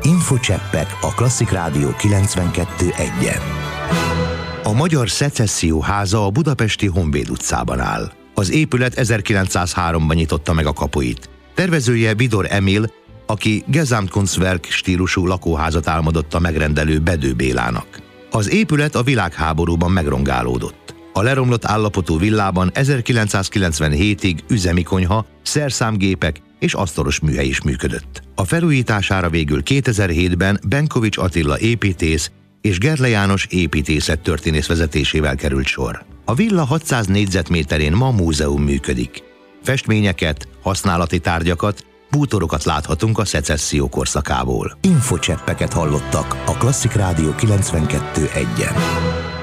Infocseppek a Klasszik Rádió 92.1-en. A Magyar Szecesszió háza a budapesti Honvéd utcában áll. Az épület 1903-ban nyitotta meg a kapuit. Tervezője Vidor Emil, aki Gesamtkunstwerk stílusú lakóházat álmodott a megrendelő Bedő Bélának. Az épület a világháborúban megrongálódott. A leromlott állapotú villában 1997-ig üzemi konyha, szerszámgépek és asztalos műhely is működött. A felújítására végül 2007-ben Benkovics Attila építész és Gerle János építészettörténész vezetésével került sor. A villa 600 négyzetméterén ma múzeum működik. Festményeket, használati tárgyakat, bútorokat láthatunk a szecesszió korszakából. Infocseppeket hallottak a Klasszik Rádió 92.1-en.